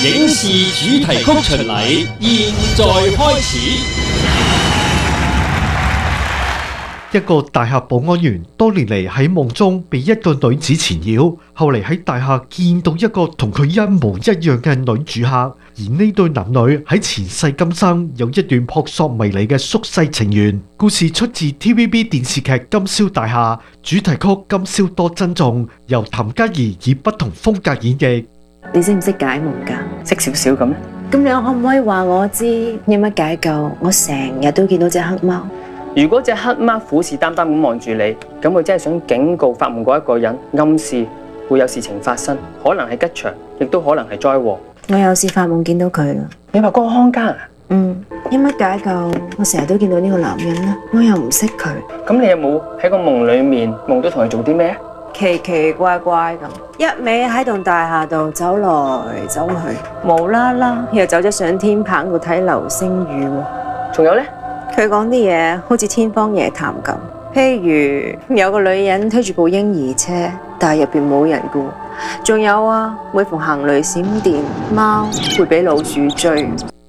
影視主題曲巡禮現在開始。 一個大廈保安員多年嚟喺夢中被一個女子纏繞，後嚟喺大廈見到一個同佢一模一樣嘅女主客，而呢對男女喺前世今生有一段撲朔迷離嘅宿世情緣。故事出自 TVB 電視劇《金宵大廈》，主題曲《今宵多珍重》，由譚嘉儀以不同風格演繹。 你識唔識解夢㗎？ 識少少咁。 咁你可唔可以話我知有乜解救？我成日都見到隻黑貓。 如果隻黑貓虎視眈眈咁望住你，咁佢真係想警告發夢嗰一個人，暗示會有事情發生，可能係吉祥，亦都可能係災禍。 我有時發夢見到佢啦。 你話嗰個康家啊？ 有乜解救？我成日都見到呢個男人啦，我又唔識佢。 咁你有冇喺個夢裡面夢到同佢做啲咩啊？ 奇奇怪怪咁，一味喺棟大廈度走來走去，無啦啦又走咗上天棚度睇流星雨喎。 仲有呢？ 佢講啲嘢好似天方夜譚咁，譬如有個女人推住部嬰兒車，但係入邊冇人㗎。仲有啊，每逢行雷閃電，貓會俾老鼠追。